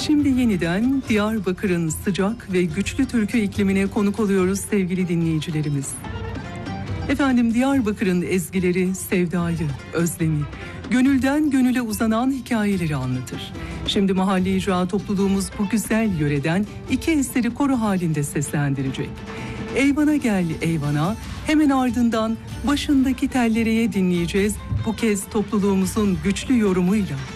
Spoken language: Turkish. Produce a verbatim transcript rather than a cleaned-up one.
Şimdi yeniden Diyarbakır'ın sıcak ve güçlü türkü iklimine konuk oluyoruz sevgili dinleyicilerimiz. Efendim, Diyarbakır'ın ezgileri sevdayı, özlemi, gönülden gönüle uzanan hikayeleri anlatır. Şimdi mahalle icra topluluğumuz bu güzel yöreden iki eseri koro halinde seslendirecek. Eyvana gel eyvana, hemen ardından başındaki tellereye dinleyeceğiz. Bu kez topluluğumuzun güçlü yorumuyla.